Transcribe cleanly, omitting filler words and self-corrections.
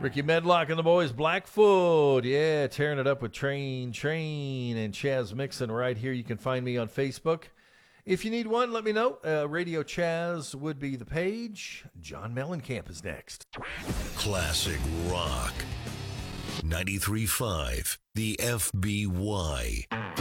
Ricky Medlock and the boys, Blackfoot. Yeah, tearing it up with Train, and Chaz Mixon right here. You can find me on Facebook. If you need one, let me know. Radio Chaz would be the page. John Mellencamp is next. Classic Rock. 93.5, the FBY.